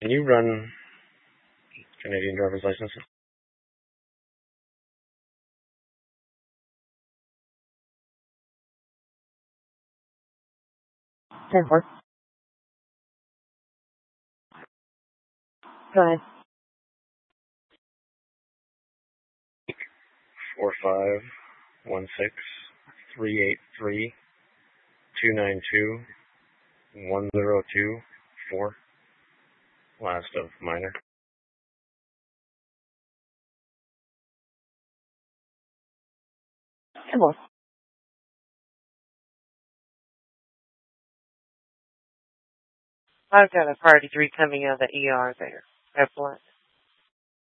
Can you run Canadian driver's license? 10-4. Go ahead. 4516-383-292-1024. Last of minor. 10-4. I've got a party 3 coming out of the ER there. Excellent.